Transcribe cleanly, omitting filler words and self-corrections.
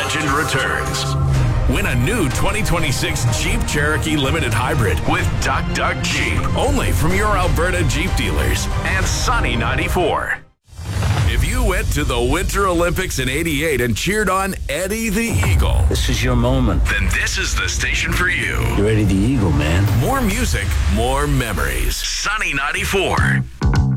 legend returns. Win a new 2026 Jeep Cherokee Limited Hybrid with Duck Duck Jeep. Only from your Alberta Jeep dealers and Sunny 94. If you went to the Winter Olympics in '88 and cheered on Eddie the Eagle, this is your moment. Then this is the station for you. You're Eddie the Eagle, man. More music, more memories. Sunny 94.